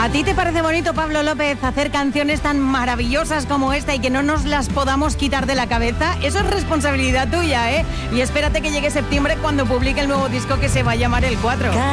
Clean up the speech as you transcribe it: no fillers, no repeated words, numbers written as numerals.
¿A ti te parece bonito, Pablo López, hacer canciones tan maravillosas como esta y que no nos las podamos quitar de la cabeza? Eso es responsabilidad tuya, ¿eh? Y espérate que llegue septiembre cuando publique el nuevo disco que se va a llamar El 4.